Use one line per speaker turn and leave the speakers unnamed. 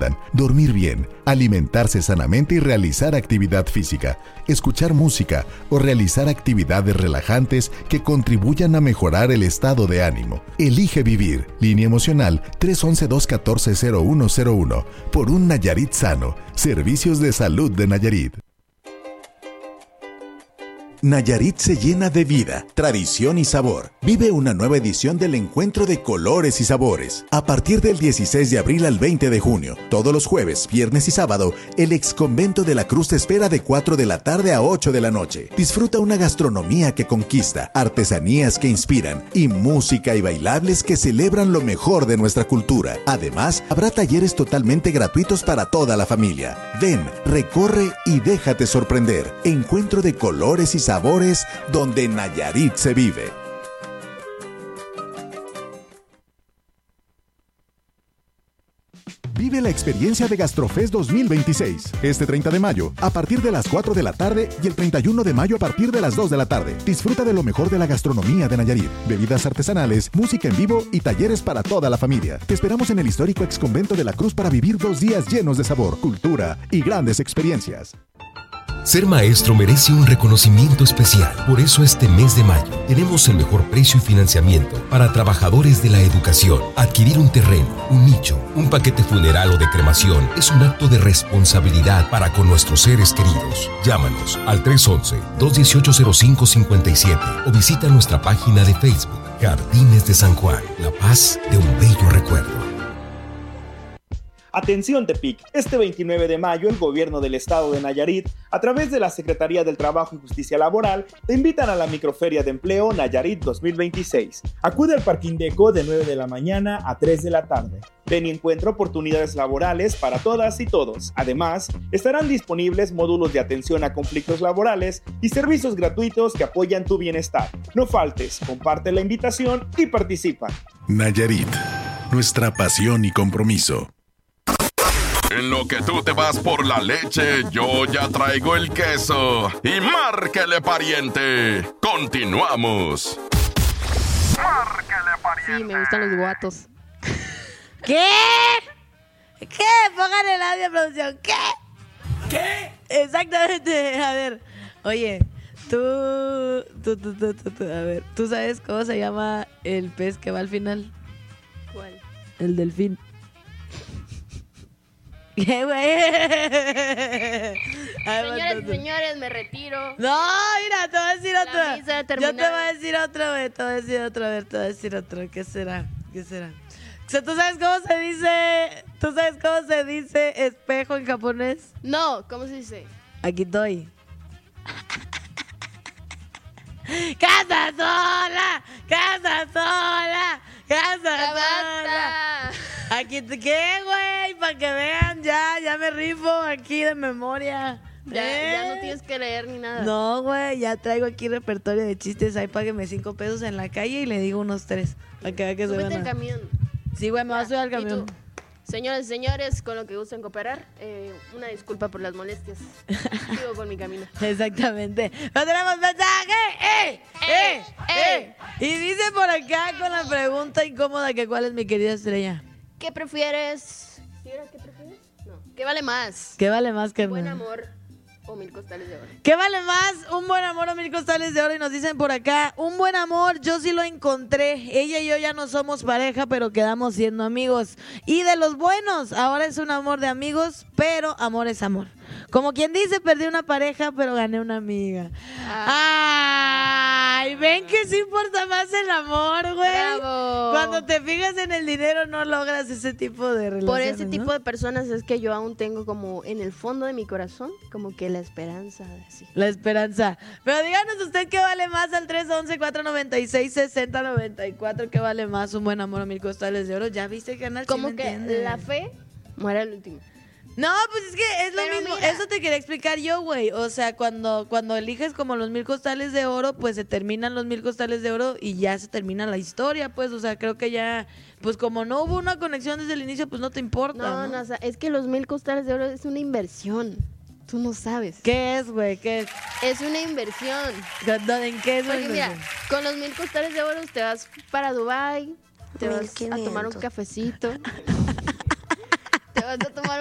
dormir bien, alimentarse sanamente y realizar actividad física, escuchar música o realizar actividades relajantes que contribuyan a mejorar el estado de ánimo. Elige vivir. Línea emocional 311-214-0101. Por un Nayarit sano. Servicios de Salud de Nayarit. Nayarit se llena de vida, tradición y sabor. Vive una nueva edición del Encuentro de Colores y Sabores. A partir del 16 de abril al 20 de junio, todos los jueves, viernes y sábado, el Exconvento de la Cruz te espera de 4 de la tarde a 8 de la noche. Disfruta una gastronomía que conquista, artesanías que inspiran y música y bailables que celebran lo mejor de nuestra cultura. Además, habrá talleres totalmente gratuitos para toda la familia. Ven, recorre y déjate sorprender. Encuentro de Colores y Sabores, donde Nayarit se vive. Vive la experiencia de Gastrofest 2026. Este 30 de mayo, a partir de las 4 de la tarde y el 31 de mayo a partir de las 2 de la tarde. Disfruta de lo mejor de la gastronomía de Nayarit, bebidas artesanales, música en vivo y talleres para toda la familia. Te esperamos en el histórico Exconvento de la Cruz para vivir 2 días llenos de sabor, cultura y grandes experiencias.
Ser maestro merece un reconocimiento especial. Por eso este mes de mayo tenemos el mejor precio y financiamiento para trabajadores de la educación. Adquirir un terreno, un nicho, un paquete funeral o de cremación es un acto de responsabilidad para con nuestros seres queridos. Llámanos al 311-218-0557 o visita nuestra página de Facebook, Jardines de San Juan, la paz de un bello recuerdo.
Atención Tepic, este 29 de mayo el gobierno del estado de Nayarit, a través de la Secretaría del Trabajo y Justicia Laboral, te invitan a la microferia de empleo Nayarit 2026. Acude al Parque Indeco de 9 de la mañana a 3 de la tarde. Ven y encuentra oportunidades laborales para todas y todos. Además, estarán disponibles módulos de atención a conflictos laborales y servicios gratuitos que apoyan tu bienestar. No faltes, comparte la invitación y participa.
Nayarit, nuestra pasión y compromiso.
En lo que tú te vas por la leche, yo ya traigo el queso. Y márquele, pariente. Continuamos.
Márquele, pariente.
Sí, me gustan los guatos.
¿Qué? ¿Qué? Pongan el audio de producción. ¿Qué?
¿Qué?
Exactamente. A ver, oye, tú, a ver, ¿tú sabes cómo se llama el pez que va al final?
¿Cuál?
El delfín. ¿Qué, güey?
Señores, señores, me retiro.
No, mira, te voy a decir otra.
Yo te
voy a decir otra, güey. Te voy a decir otra, a ver, te voy a decir otra. ¿Qué será? ¿Qué será? O sea, ¿tú sabes cómo se dice? ¿Tú sabes cómo se dice espejo en japonés?
No, ¿cómo se dice?
Aquí estoy. ¡Casa sola! ¡Casa sola! ¡Casa sola! Aquí, ¿qué, güey? Para que vean, ya me rifo aquí de memoria.
Ya no tienes que leer ni nada.
No, güey, ya traigo aquí repertorio de chistes. Ahí págueme 5 pesos en la calle y le digo unos 3. Para que vea que se
Súbete
van
al camión.
Sí, güey, me voy a subir al camión.
Señores, señores, con lo que gusten cooperar, una disculpa por las molestias. Sigo con mi camino.
Exactamente. ¡No tenemos mensaje! Y dice por acá con la pregunta incómoda que ¿cuál es mi querida estrella?
¿Qué prefieres? ¿Sí era qué prefieres? No. ¿Qué vale más?
¿Qué vale más que
¿Buen amor o 1000 costales de oro?
¿Qué vale más? ¿Un buen amor o 1000 costales de oro? Y nos dicen por acá, un buen amor, yo sí lo encontré. Ella y yo ya no somos pareja, pero quedamos siendo amigos. Y de los buenos, ahora es un amor de amigos, pero amor es amor. Como quien dice, perdí una pareja, pero gané una amiga. ¡Ay! ¿Ven que sí importa más el amor, güey?
¡Bravo!
Cuando te fijas en el dinero no logras ese tipo de relaciones,
Por ese
¿no?
tipo de personas es que yo aún tengo como en el fondo de mi corazón como que la esperanza, así.
La esperanza. Pero díganos usted qué vale más al 311-496-6094. ¿Qué vale más? ¿Un buen amor o 1000 costales de oro? ¿Ya viste, canal?
Como
¿Sí me
que
entiendes?
la fe muere al último.
No, pues es que es lo
Pero
mismo.
mira.
Eso te quería explicar yo, güey. O sea, cuando eliges como los 1000 costales de oro, pues se terminan los 1000 costales de oro y ya se termina la historia, pues. O sea, creo que ya, pues como no hubo una conexión desde el inicio, pues no te importa.
No, o sea, es que los 1000 costales de oro es una inversión. Tú no sabes.
¿Qué es, güey? ¿Qué es?
Es una inversión.
¿En qué es la
Porque mira,
inversión?
con los 1000 costales de oro te vas para Dubái, te vas a
1500.
tomar un cafecito. Te vas a tomar